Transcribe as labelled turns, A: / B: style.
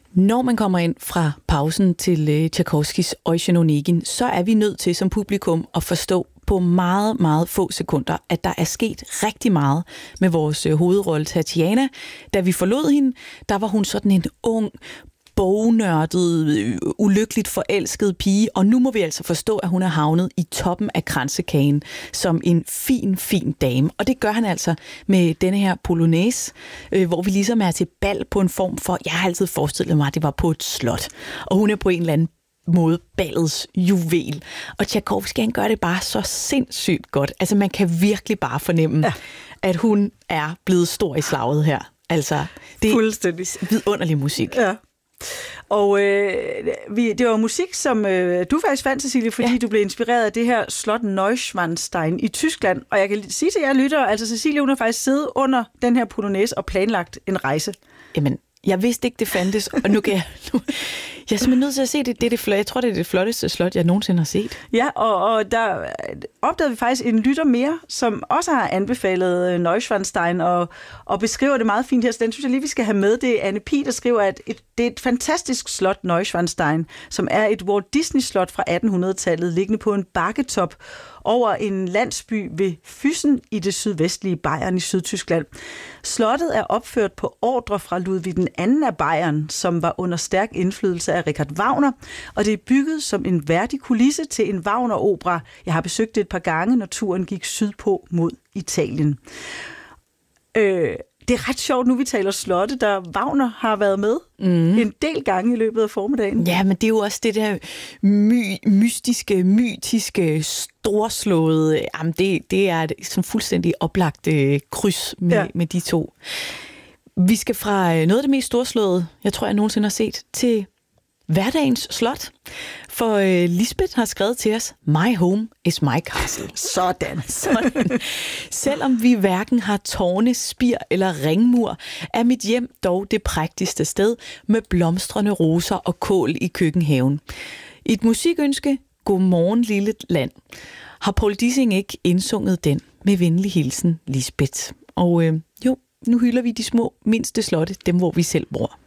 A: Når man kommer ind fra pausen til Tchaikovskys Eugen Onegin, så er vi nødt til som publikum at forstå på meget, meget få sekunder, at der er sket rigtig meget med vores hovedrolle Tatiana. Da vi forlod hende, der var hun sådan en ung, bognørdet, ulykkeligt forelsket pige, og nu må vi altså forstå, at hun er havnet i toppen af kransekagen som en fin, fin dame. Og det gør han altså med denne her polonaise, hvor vi ligesom er til bal på en form for, jeg har altid forestillet mig, at det var på et slot. Og hun er på en eller anden måde ballets juvel. Og Tchaikovsky, han gør det bare så sindssygt godt. Altså, man kan virkelig bare fornemme, at hun er blevet stor i slaget her. Altså, det er vidunderlig musik.
B: Ja. Og det var musik, som du faktisk fandt, Cecilie, fordi du blev inspireret af det her slot Neuschwanstein i Tyskland. Og jeg kan sige til jer lyttere, altså Cecilie, hun har faktisk siddet under den her polonaise og planlagt en rejse.
A: Jamen, jeg vidste ikke, det fandtes, og nu kan jeg er simpelthen nødt til at se det. Jeg tror, det er det flotteste slot, jeg nogensinde har set.
B: Ja, og der opdagede vi faktisk en lytter mere, som også har anbefalet Neuschwanstein og beskriver det meget fint her. Så den synes jeg lige, vi skal have med. Det er Anne Pie, der skriver, at det er et fantastisk slot, Neuschwanstein, som er et Walt Disney-slot fra 1800-tallet, liggende på en bakketop over en landsby ved Füssen i det sydvestlige Bayern i Sydtyskland. Slottet er opført på ordre fra Ludvig II af Bayern, som var under stærk indflydelse af Richard Wagner, og det er bygget som en værdig kulisse til en Wagner-opera. Jeg har besøgt det et par gange, når turen gik sydpå mod Italien. Det er ret sjovt, nu vi taler slotte, der Wagner har været med en del gange i løbet af formiddagen.
A: Ja, men det er jo også det der mystiske, mytiske, storslåede, jamen det er et sådan fuldstændig oplagt kryds med de to. Vi skal fra noget af det mest storslåede, jeg tror, jeg nogensinde har set, til hverdagens slot. For Lisbeth har skrevet til os, My home is my castle.
B: Sådan.
A: Selvom vi hverken har tårne, spir eller ringmur, er mit hjem dog det prægtigste sted med blomstrende roser og kål i køkkenhaven. Et musikønske, godmorgen lille land. Har Paul Dissing ikke indsunget den med venlig hilsen, Lisbeth? Og nu hylder vi de små mindste slotte, dem hvor vi selv bor.